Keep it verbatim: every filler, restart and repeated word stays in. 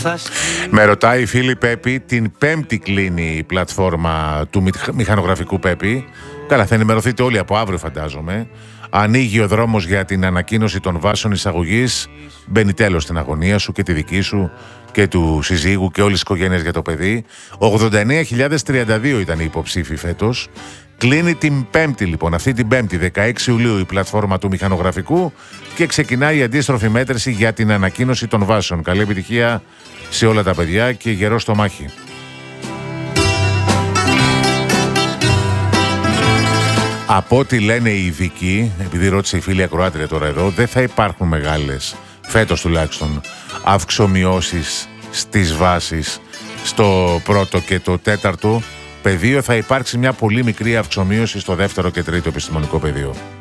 σας. Με ρωτάει η φίλη Πέπη, την Πέμπτη κλείνει η πλατφόρμα του μηχανογραφικού Πέπη. Καλά, θα ενημερωθείτε όλοι από αύριο, φαντάζομαι. Ανοίγει ο δρόμος για την ανακοίνωση των βάσεων εισαγωγής. Μπαίνει τέλος στην αγωνία σου και τη δική σου και του συζύγου και όλης της οικογένειας για το παιδί. ογδόντα εννέα χιλιάδες τριάντα δύο ήταν οι υποψήφοι φέτος. Κλείνει την Πέμπτη, λοιπόν, αυτή την Πέμπτη, δεκαέξι Ιουλίου, η πλατφόρμα του μηχανογραφικού και ξεκινάει η αντίστροφη μέτρηση για την ανακοίνωση των βάσεων. Καλή επιτυχία σε όλα τα παιδιά και γερό στο μάχη. Από ό,τι λένε οι ειδικοί, επειδή ρώτησε η φίλη ακροάτρια τώρα εδώ, δεν θα υπάρχουν μεγάλες, φέτος τουλάχιστον, αυξομοιώσεις στις βάσεις στο πρώτο και το τέταρτο πεδίο. Θα υπάρξει μια πολύ μικρή αυξομοίωση στο δεύτερο και τρίτο επιστημονικό πεδίο.